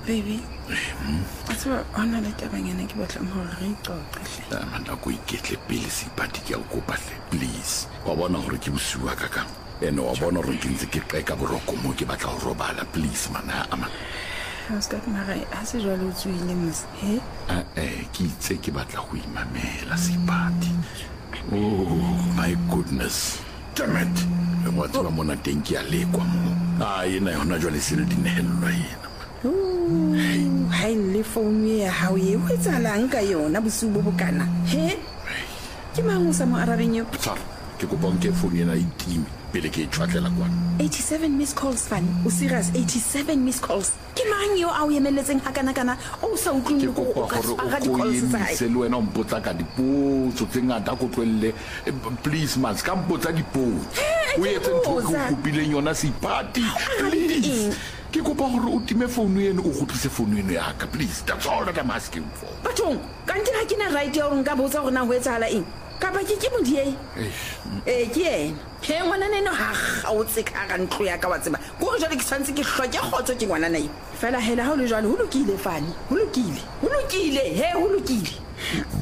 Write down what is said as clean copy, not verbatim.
Baby. What's what on the tabang and give them her Amanda go iketle pele sipati ke a kopa hle please. Wa bona gore ke busiwa ka kang. Ene wa bona gore ke ntse ke qeka boroko mo ke batla go robala please mana ama. I was got my as a jalo tswile mos. Ke itse ke batla go imamela sipati. Oh my goodness. Damn it. What wa mona teng ke a lekwa mo. Ena yona jwale sele dinehellwa yena. Hai le phone ya hao ye o etsalang ka yona bosubo bokana he ke mang o sa mo arabeng yo Tsara ke go bonke phone ena itimi pele ke tshwatlela kwana 87 missed calls fan o serious 87 missed calls ke mang yo a o emeletseng hakana kana o sa utlwile go aga di calls tsa hae se le wena o mpotsa ka dipotso tse ngata go tlwelle please man ska mpotsa dipotso o etse ntho go kopileng yona sipati please ke kopa gore o time phone eno o gotlise phone eno ya ka please that's all that I'm asking for bathong ka ntse ga kena right ya gore nka botsa gore na ho etsahala eng ka ba ke modie ke ena he ngwana neno ha o tseka ga ntlo ya ka wa tseba go re jale ke tshwantse ke hloke khotso ke ngwana nai fela hela ha o le jalo ho lokile fane ho lokile he ho lokile